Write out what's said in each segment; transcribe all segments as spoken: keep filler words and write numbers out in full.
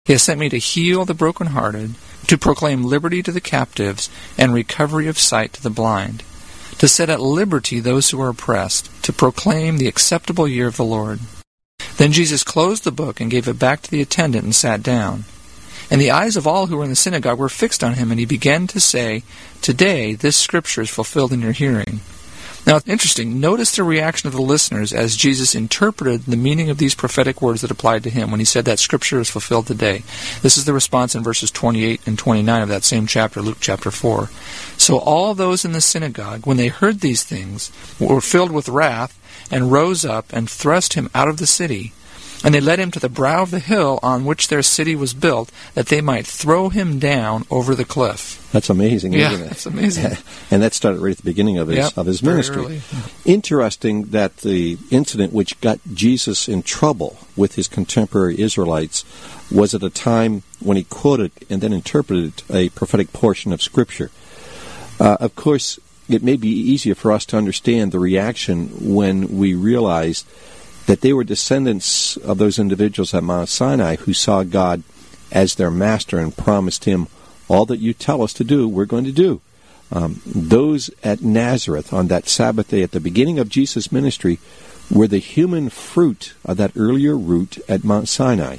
He has sent me to heal the brokenhearted, to proclaim liberty to the captives, and recovery of sight to the blind, to set at liberty those who are oppressed, to proclaim the acceptable year of the Lord." Then Jesus closed the book and gave it back to the attendant and sat down. And the eyes of all who were in the synagogue were fixed on him, and he began to say, "Today this scripture is fulfilled in your hearing." Now, it's interesting. Notice the reaction of the listeners as Jesus interpreted the meaning of these prophetic words that applied to him when he said that scripture is fulfilled today. This is the response in verses twenty-eight and twenty-nine of that same chapter, Luke chapter four. "So all those in the synagogue, when they heard these things, were filled with wrath, and rose up and thrust him out of the city. And they led him to the brow of the hill on which their city was built, that they might throw him down over the cliff." That's amazing, yeah, isn't it? That's amazing. And that started right at the beginning of his yep, of his very ministry. Early. Interesting that the incident which got Jesus in trouble with his contemporary Israelites was at a time when he quoted and then interpreted a prophetic portion of Scripture. Uh, of course, it may be easier for us to understand the reaction when we realize that they were descendants of those individuals at Mount Sinai who saw God as their master and promised him, "All that you tell us to do, we're going to do." Um, those at Nazareth on that Sabbath day at the beginning of Jesus' ministry were the human fruit of that earlier root at Mount Sinai.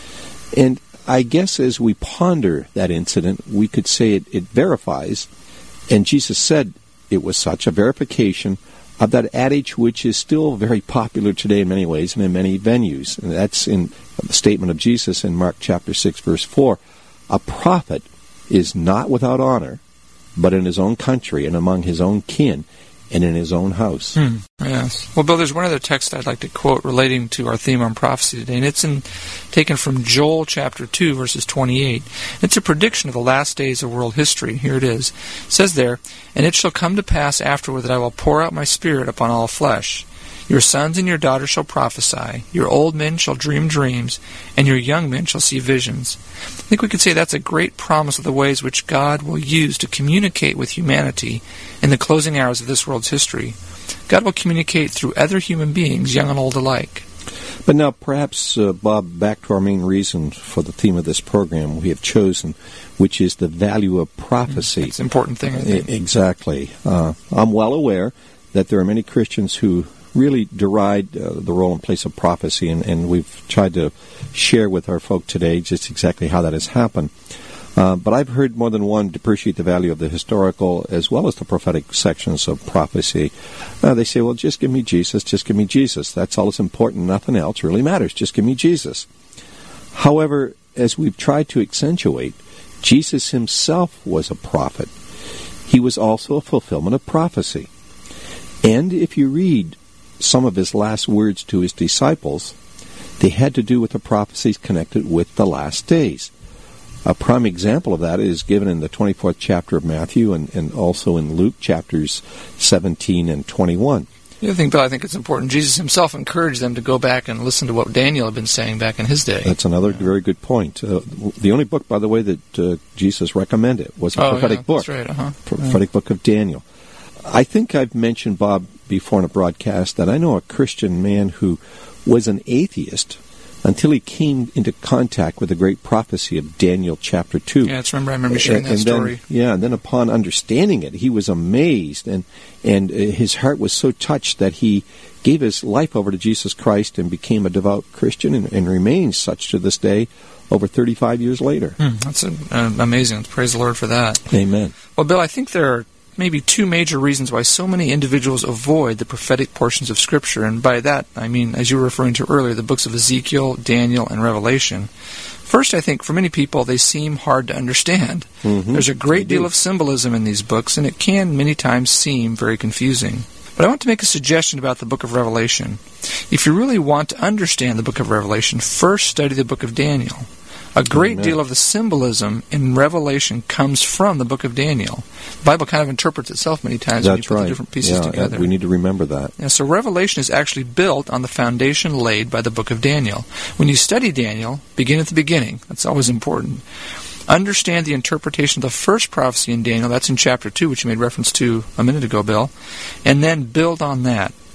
And I guess as we ponder that incident, we could say it, it verifies, and Jesus said it was such a verification of that adage which is still very popular today in many ways and in many venues. And that's in the statement of Jesus in Mark chapter six, verse four. "A prophet is not without honor, but in his own country and among his own kin and in his own house." Hmm. Yes. Well, Bill, there's one other text I'd like to quote relating to our theme on prophecy today, and it's in, taken from Joel chapter two, verses twenty-eight. It's a prediction of the last days of world history. Here it is. It says there, "And it shall come to pass afterward that I will pour out my Spirit upon all flesh. Your sons and your daughters shall prophesy, your old men shall dream dreams, and your young men shall see visions." I think we could say that's a great promise of the ways which God will use to communicate with humanity in the closing hours of this world's history. God will communicate through other human beings, young and old alike. But now perhaps, uh, Bob, back to our main reason for the theme of this program we have chosen, which is the value of prophecy. It's an important thing, I think. Exactly. Uh, I'm well aware that there are many Christians who really deride uh, the role and place of prophecy, and, and we've tried to share with our folk today just exactly how that has happened. Uh, but I've heard more than one depreciate the value of the historical as well as the prophetic sections of prophecy. Uh, they say, well, just give me Jesus, just give me Jesus. That's all that's important. Nothing else really matters. Just give me Jesus. However, as we've tried to accentuate, Jesus himself was a prophet. He was also a fulfillment of prophecy. And if you read some of his last words to his disciples, they had to do with the prophecies connected with the last days. A prime example of that is given in the twenty-fourth chapter of Matthew and, and also in Luke chapters seventeen and twenty-one. The other thing, Bill, I think it's important, Jesus himself encouraged them to go back and listen to what Daniel had been saying back in his day. That's another very good point. Uh, the only book, by the way, that uh, Jesus recommended was a oh, prophetic yeah, book. That's right, uh-huh. Prophetic yeah. book of Daniel. I think I've mentioned, Bob, before in a broadcast that I know a Christian man who was an atheist until he came into contact with the great prophecy of Daniel chapter two. Yeah, it's, remember, I remember sharing that and story. Then, yeah, and then upon understanding it, he was amazed, and and uh, his heart was so touched that he gave his life over to Jesus Christ and became a devout Christian and, and remains such to this day over thirty-five years later. Hmm, that's a, uh, amazing. Praise the Lord for that. Amen. Well, Bill, I think there are maybe two major reasons why so many individuals avoid the prophetic portions of Scripture, and by that I mean, as you were referring to earlier, the books of Ezekiel, Daniel, and Revelation. First, I think for many people they seem hard to understand. Mm-hmm. There's a great deal of symbolism in these books, and it can many times seem very confusing. But I want to make a suggestion about the book of Revelation. If you really want to understand the book of Revelation, first study the book of Daniel. A great Amen. Deal of the symbolism in Revelation comes from the book of Daniel. The Bible kind of interprets itself many times That's when you put right. the different pieces yeah, together. We need to remember that. Yeah, so Revelation is actually built on the foundation laid by the book of Daniel. When you study Daniel, begin at the beginning. That's always important. Understand the interpretation of the first prophecy in Daniel. That's in chapter two, which you made reference to a minute ago, Bill. And then build on that.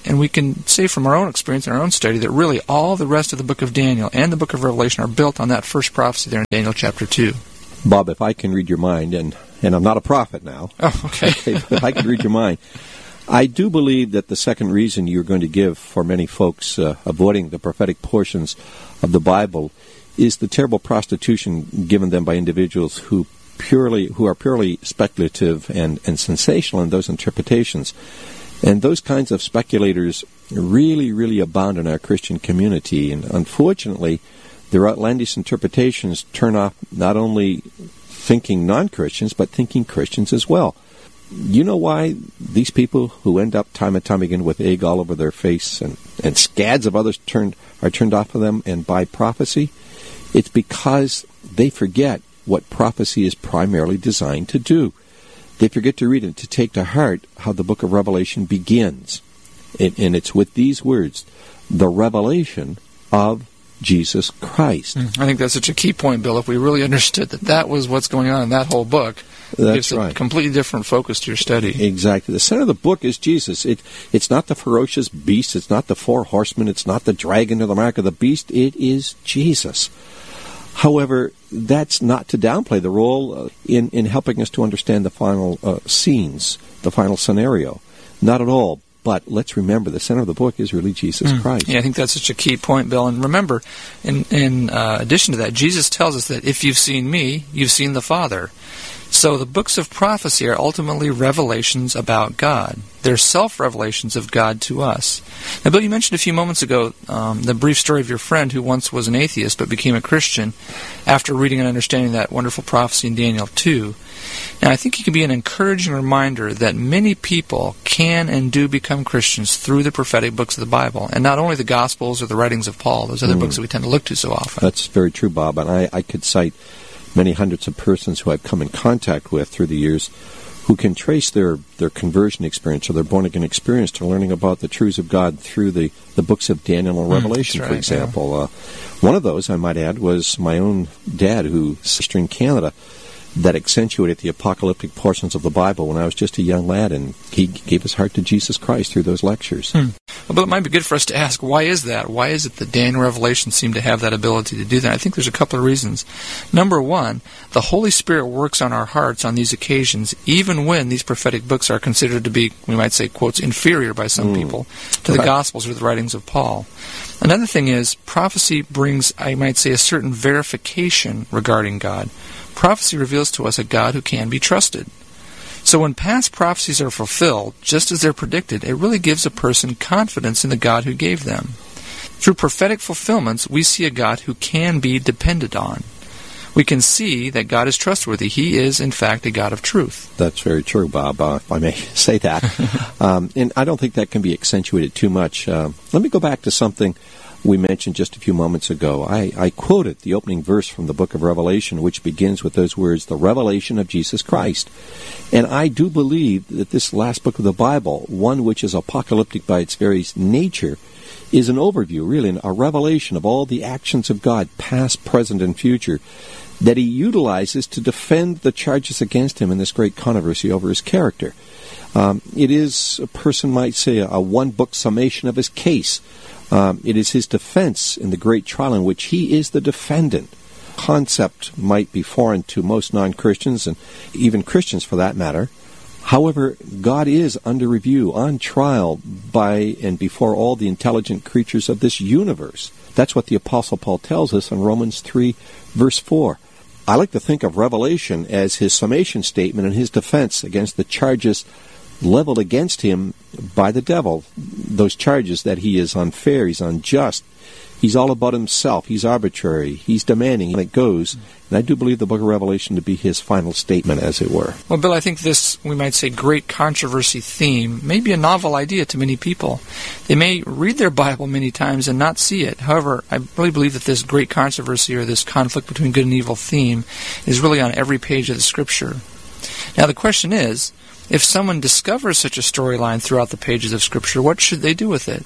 and we can say from our own experience and our own study that really all the rest of the book of Daniel and the book of Revelation are built on that first prophecy there in Daniel chapter two. Bob, if I can read your mind, and, and I'm not a prophet now. Oh, okay. okay. If I can read your mind, I do believe that the second reason you're going to give for many folks uh, avoiding the prophetic portions of the Bible is the terrible prostitution given them by individuals who purely who are purely speculative and, and sensational in those interpretations. And those kinds of speculators really, really abound in our Christian community. And unfortunately, their outlandish interpretations turn off not only thinking non-Christians, but thinking Christians as well. You know why these people who end up time and time again with egg all over their face and, and scads of others turned are turned off of them and by prophecy? It's because they forget what prophecy is primarily designed to do. They forget to read and to take to heart how the book of Revelation begins. And, and it's with these words, the revelation of Jesus Christ. I think that's such a key point, Bill. If we really understood that that was what's going on in that whole book, it That's gives right. a completely different focus to your study. Exactly. The center of the book is Jesus. It, it's not the ferocious beast. It's not the four horsemen. It's not the dragon or the mark of the beast. It is Jesus. However, that's not to downplay the role uh, in, in helping us to understand the final uh, scenes, the final scenario. Not at all. But let's remember, the center of the book is really Jesus mm. Christ. Yeah, I think that's such a key point, Bill. And remember, in, in uh, addition to that, Jesus tells us that if you've seen me, you've seen the Father. So the books of prophecy are ultimately revelations about God. They're self-revelations of God to us. Now, Bill, you mentioned a few moments ago um, the brief story of your friend who once was an atheist but became a Christian after reading and understanding that wonderful prophecy in Daniel two. Now, I think it can be an encouraging reminder that many people can and do become Christians through the prophetic books of the Bible, and not only the Gospels or the writings of Paul, those other mm. books that we tend to look to so often. That's very true, Bob, and I, I could cite many hundreds of persons who I've come in contact with through the years who can trace their, their conversion experience or their born-again experience to learning about the truths of God through the, the books of Daniel and Revelation, mm, right, for example. Yeah. Uh, one of those, I might add, was my own dad, who sister in Canada, that accentuated the apocalyptic portions of the Bible when I was just a young lad, and he gave his heart to Jesus Christ through those lectures. Hmm. Well, but it might be good for us to ask, why is that? Why is it that Daniel and Revelation seem to have that ability to do that? I think there's a couple of reasons. Number one, the Holy Spirit works on our hearts on these occasions, even when these prophetic books are considered to be, we might say, quotes, inferior by some mm. people to the right. Gospels or the writings of Paul. Another thing is, prophecy brings, I might say, a certain verification regarding God. Prophecy reveals to us a God who can be trusted. So when past prophecies are fulfilled, just as they're predicted, it really gives a person confidence in the God who gave them. Through prophetic fulfillments, we see a God who can be depended on. We can see that God is trustworthy. He is, in fact, a God of truth. That's very true, Bob, uh, if I may say that. um, and I don't think that can be accentuated too much. Uh, let me go back to something we mentioned just a few moments ago. I, I quoted the opening verse from the book of Revelation, which begins with those words, the revelation of Jesus Christ. And I do believe that this last book of the Bible, one which is apocalyptic by its very nature, is an overview, really, a revelation of all the actions of God, past, present, and future, that he utilizes to defend the charges against him in this great controversy over his character. Um, it is, a person might say, a, a one-book summation of his case. Um, it is his defense in the great trial in which he is the defendant. Concept might be foreign to most non-Christians, and even Christians for that matter. However, God is under review, on trial by and before all the intelligent creatures of this universe. That's what the Apostle Paul tells us in Romans three, verse four. I like to think of Revelation as his summation statement and his defense against the charges leveled against him by the devil. Those charges that he is unfair, he's unjust, he's all about himself, he's arbitrary, he's demanding, and it goes. And I do believe the book of Revelation to be his final statement, as it were. Well, Bill, I think this, we might say, great controversy theme may be a novel idea to many people. They may read their Bible many times and not see it. However, I really believe that this great controversy or this conflict between good and evil theme is really on every page of the Scripture. Now, the question is, if someone discovers such a storyline throughout the pages of Scripture, what should they do with it?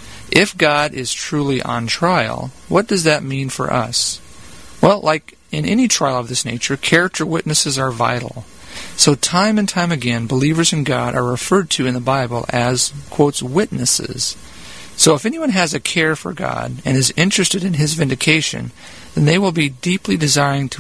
If God is truly on trial, what does that mean for us? Well, like in any trial of this nature, character witnesses are vital. So time and time again, believers in God are referred to in the Bible as, quotes, witnesses. So if anyone has a care for God and is interested in His vindication, then they will be deeply desiring to